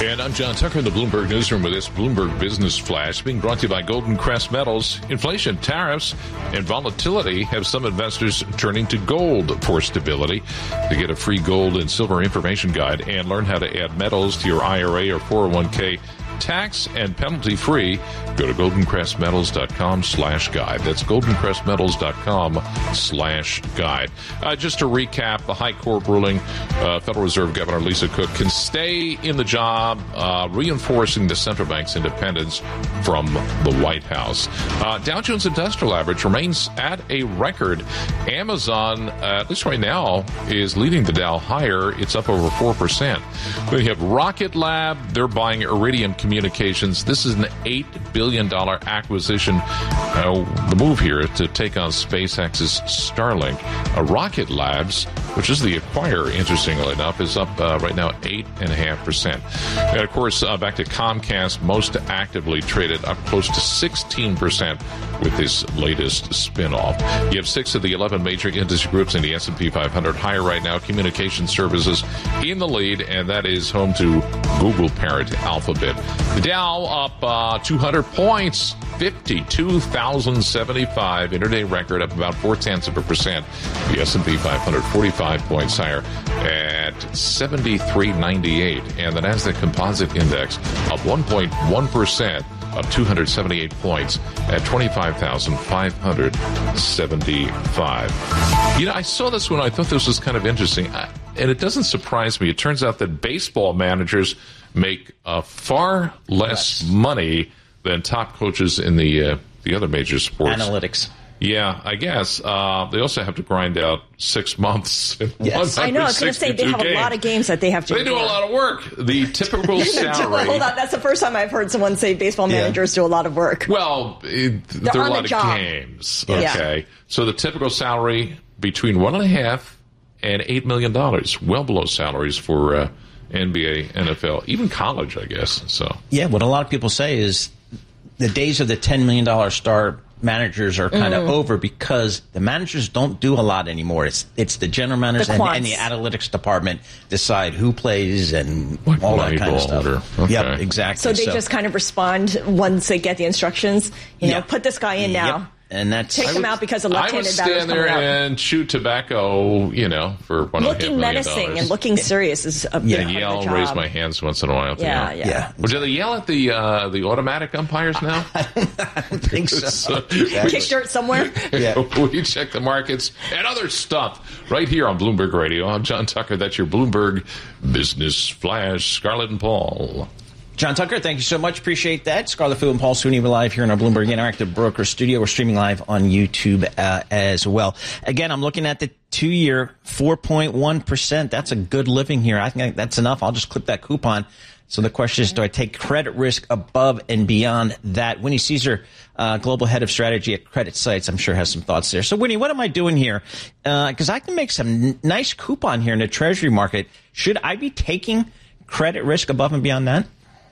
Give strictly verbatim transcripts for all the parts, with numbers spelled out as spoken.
And I'm John Tucker in the Bloomberg Newsroom with this Bloomberg Business Flash, being brought to you by Golden Crest Metals. Inflation, tariffs, and volatility have some investors turning to gold for stability. To get a free gold and silver information guide and learn how to add metals to your I R A or four oh one k tax and penalty free, go to goldencrestmetals.com slash guide. That's goldencrestmetals.com slash guide. Uh, just to recap, the High Court ruling, uh, Federal Reserve Governor Lisa Cook can stay in the job, uh, reinforcing the central bank's independence from the White House. Uh, Dow Jones Industrial Average remains at a record. Amazon, uh, at least right now, is leading the Dow higher. It's up over four percent. Then you have Rocket Lab. They're buying Iridium Communications. This is an eight billion dollars acquisition. Uh, the move here is to take on SpaceX's Starlink. Uh, Rocket Labs, which is the acquirer, interestingly enough, is up uh, right now eight point five percent. And, of course, uh, back to Comcast, most actively traded, up close to sixteen percent with this latest spinoff. You have six of the eleven major industry groups in the S and P five hundred higher right now. Communication services in the lead, and that is home to Google parent Alphabet. The Dow up uh, two hundred points, fifty-two thousand seventy-five, intraday record up about four tenths of a percent. The S and P five hundred forty-five points higher at seventy-three ninety-eight, and the Nasdaq Composite Index up one point one percent, up two hundred seventy-eight points at twenty-five thousand five hundred seventy-five. You know, I saw this one. I thought this was kind of interesting, I, and it doesn't surprise me. It turns out that baseball managers make uh, far less yes. money than top coaches in the uh, the other major sports. Analytics. Yeah, I guess. Uh, they also have to grind out six months. Yes. I know. I was going to say they have games. a lot of games that they have to They do, do a lot of work. The typical salary. Hold on. That's the first time I've heard someone say baseball yeah. managers do a lot of work. Well, it, there are a lot the of job. games. Yeah. Okay. So the typical salary between one and a half and eight million dollars. Well below salaries for uh, N B A, N F L, even college, I guess. So yeah, what a lot of people say is the days of the ten million dollars star managers are kind of mm. over because the managers don't do a lot anymore. It's it's the general managers the and, and the analytics department decide who plays and like all that kind of stuff. Okay. Yep, exactly. So they so, just kind of respond once they get the instructions. You yeah. know, put this guy in yep. now. And that's take him out because of left-handed batters. I would stand there and chew tobacco, you know, for one and a half million dollars. Looking menacing and looking serious is a big yeah, part yell, of the job. raise my hands once in a while. Yeah, you know. yeah. yeah. Well, do they yell at the uh, the automatic umpires now? I don't think so. so exactly. Kick dirt somewhere. Yeah. We check the markets and other stuff right here on Bloomberg Radio. I'm John Tucker. That's your Bloomberg Business Flash. Scarlett and Paul. John Tucker, thank you so much. Appreciate that. Scarlett Fu and Paul Sweeney, we're live here in our Bloomberg Interactive Broker Studio. We're streaming live on YouTube uh, as well. Again, I'm looking at the two-year, four point one percent. That's a good living here. I think that's enough. I'll just clip that coupon. So the question is, do I take credit risk above and beyond that? Winnie Caesar, uh, Global Head of Strategy at Credit Sites, I'm sure has some thoughts there. So, Winnie, what am I doing here? Because uh, I can make some n- nice coupon here in the Treasury market. Should I be taking credit risk above and beyond that?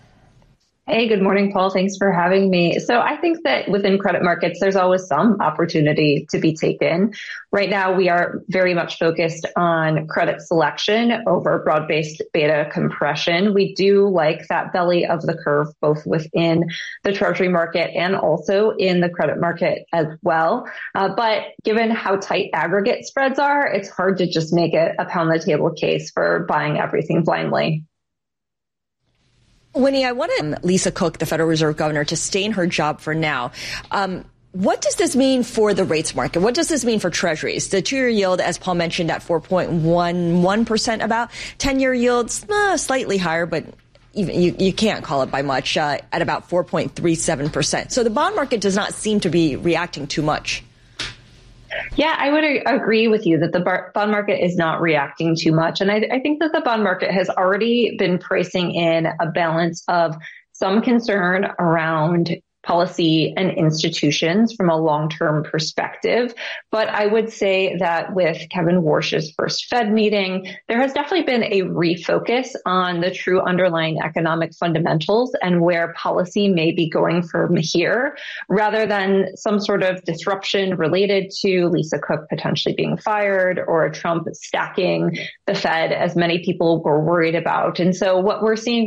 Hey, good morning, Paul. Thanks for having me. So I think that within credit markets, there's always some opportunity to be taken. Right now, we are very much focused on credit selection over broad-based beta compression. We do like that belly of the curve, both within the Treasury market and also in the credit market as well. Uh, but given how tight aggregate spreads are, it's hard to just make it a pound the table case for buying everything blindly. Winnie, I wanted Lisa Cook, the Federal Reserve Governor, to stay in her job for now. Um, what does this mean for the rates market? What does this mean for Treasuries? The two-year yield, as Paul mentioned, at four point one one percent about. ten-year yields, uh, slightly higher, but even you, you can't call it by much, uh, at about four point three seven percent. So the bond market does not seem to be reacting too much. Yeah, I would agree with you that the bond market is not reacting too much. And I, I think that the bond market has already been pricing in a balance of some concern around policy and institutions from a long-term perspective. But I would say that with Kevin Warsh's first Fed meeting, there has definitely been a refocus on the true underlying economic fundamentals and where policy may be going from here, rather than some sort of disruption related to Lisa Cook potentially being fired or Trump stacking the Fed, as many people were worried about. And so what we're seeing